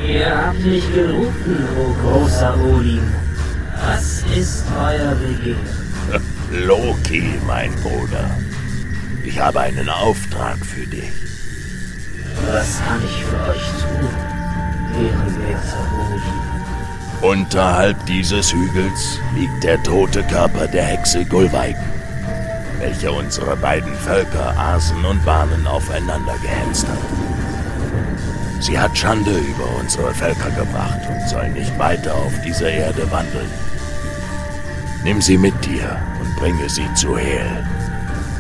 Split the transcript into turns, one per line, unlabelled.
Ihr habt mich gerufen, o großer Odin. Was ist euer Begehren?
Loki, mein Bruder. Ich habe einen Auftrag für dich.
Was kann ich für euch tun, ehrenwerter Odin?
Unterhalb dieses Hügels liegt der tote Körper der Hexe Gulveiken, welche unsere beiden Völker Asen und Banen aufeinander gehetzt hat. Sie hat Schande über unsere Völker gebracht und soll nicht weiter auf dieser Erde wandeln. Nimm sie mit dir und bringe sie zu Hel.